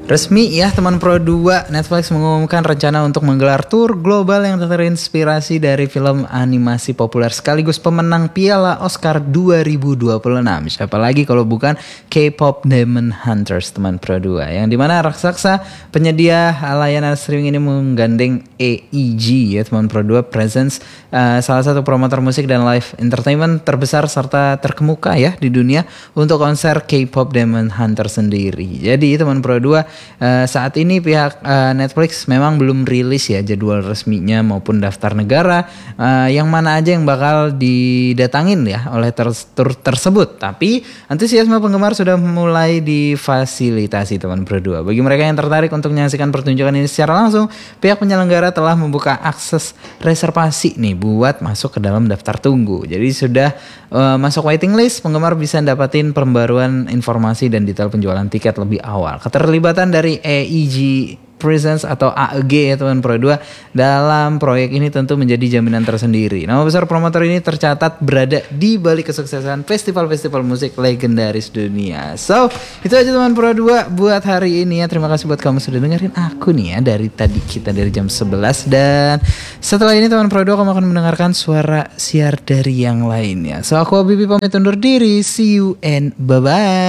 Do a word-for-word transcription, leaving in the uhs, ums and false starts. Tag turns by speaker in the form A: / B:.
A: Resmi ya teman Pro dua, Netflix mengumumkan rencana untuk menggelar tour global yang terinspirasi dari film animasi populer sekaligus pemenang Piala Oscar dua ribu dua puluh enam. Siapa lagi kalau bukan K-pop Demon Hunters teman Pro dua, yang dimana raksasa penyedia layanan streaming ini menggandeng A E G ya teman Pro dua Presents, uh, salah satu promotor musik dan live entertainment terbesar serta terkemuka ya di dunia untuk konser K-pop Demon Hunters sendiri. Jadi teman Pro dua, Uh, saat ini pihak uh, Netflix memang belum rilis ya jadwal resminya maupun daftar negara uh, yang mana aja yang bakal didatangin ya oleh ter- tur tersebut. Tapi antusiasme penggemar sudah mulai difasilitasi teman Pro dua. Bagi mereka yang tertarik untuk menyaksikan pertunjukan ini secara langsung, pihak penyelenggara telah membuka akses reservasi nih buat masuk ke dalam daftar tunggu. Jadi sudah uh, masuk waiting list, penggemar bisa dapatin pembaruan informasi dan detail penjualan tiket lebih awal. Keterlibatan dari A E G Presents atau A E G ya teman Pro dua dalam proyek ini tentu menjadi jaminan tersendiri. Nama besar promotor ini tercatat berada di balik kesuksesan festival-festival musik legendaris dunia. So, itu aja teman Pro dua buat hari ini ya. Terima kasih buat kamu sudah dengerin aku nih ya dari tadi kita dari jam sebelas, dan setelah ini teman Pro dua kamu akan mendengarkan suara siar dari yang lainnya. So, aku Bibi pamit undur diri. See you and bye-bye.